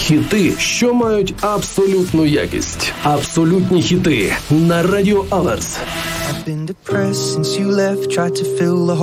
Хіти, що мають абсолютну якість. Абсолютні хіти на Радіо Аверс. I've been depressed since you left, tried to fill the